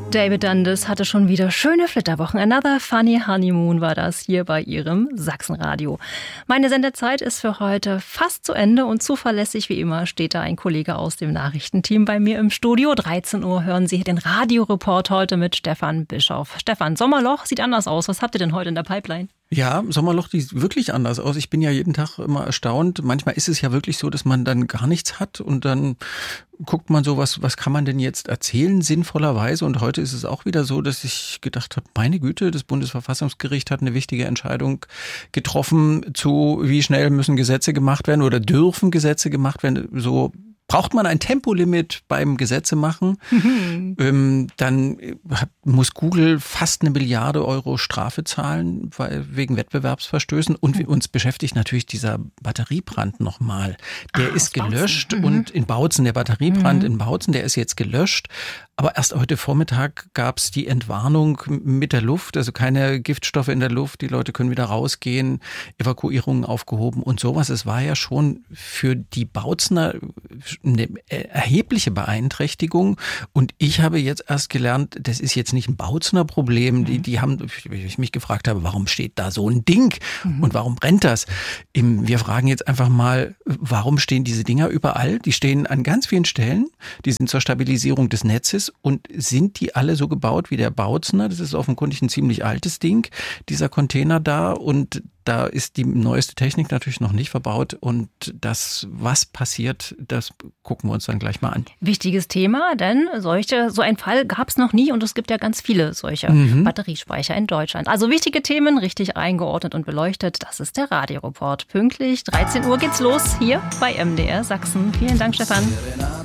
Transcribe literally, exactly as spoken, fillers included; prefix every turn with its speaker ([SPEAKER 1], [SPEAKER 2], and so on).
[SPEAKER 1] David Dundas hatte schon wieder schöne Flitterwochen. Another funny honeymoon war das hier bei ihrem Sachsenradio. Meine Sendezeit ist für heute fast zu Ende und zuverlässig wie immer steht da ein Kollege aus dem Nachrichtenteam bei mir im Studio. dreizehn Uhr hören Sie den Radioreport heute mit Stefan Bischoff. Stefan, Sommerloch sieht anders aus. Was habt ihr denn heute in der Pipeline?
[SPEAKER 2] Ja, Sommerloch sieht wirklich anders aus. Ich bin ja jeden Tag immer erstaunt. Manchmal ist es ja wirklich so, dass man dann gar nichts hat und dann guckt man so, was, was kann man denn jetzt erzählen, sinnvollerweise. Und heute ist es auch wieder so, dass ich gedacht habe, meine Güte, das Bundesverfassungsgericht hat eine wichtige Entscheidung getroffen zu, wie schnell müssen Gesetze gemacht werden oder dürfen Gesetze gemacht werden. So braucht man ein Tempolimit beim Gesetze machen, mhm. ähm, dann hat, muss Google fast eine Milliarde Euro Strafe zahlen weil, wegen Wettbewerbsverstößen. Und mhm. uns beschäftigt natürlich dieser Batteriebrand nochmal. Der ah, ist gelöscht mhm. und in Bautzen, der Batteriebrand mhm. in Bautzen, der ist jetzt gelöscht. Aber erst heute Vormittag gab es die Entwarnung mit der Luft, also keine Giftstoffe in der Luft, die Leute können wieder rausgehen, Evakuierungen aufgehoben und sowas. Es war ja schon für die Bautzener eine erhebliche Beeinträchtigung und ich habe jetzt erst gelernt, das ist jetzt nicht ein Bautzener Problem. Die, die haben, ich mich gefragt habe, warum steht da so ein Ding mhm. und warum brennt das? Wir fragen jetzt einfach mal, warum stehen diese Dinger überall? Die stehen an ganz vielen Stellen, die sind zur Stabilisierung des Netzes. Und sind die alle so gebaut wie der Bautzener? Das ist offenkundig ein ziemlich altes Ding, dieser Container da. Und da ist die neueste Technik natürlich noch nicht verbaut. Und das, was passiert, das gucken wir uns dann gleich mal an.
[SPEAKER 1] Wichtiges Thema, denn solche, so ein Fall gab es noch nie. Und es gibt ja ganz viele solcher mhm. Batteriespeicher in Deutschland. Also wichtige Themen, richtig eingeordnet und beleuchtet. Das ist der Radioreport. Pünktlich dreizehn Uhr geht's los hier bei M D R Sachsen. Vielen Dank, Stefan.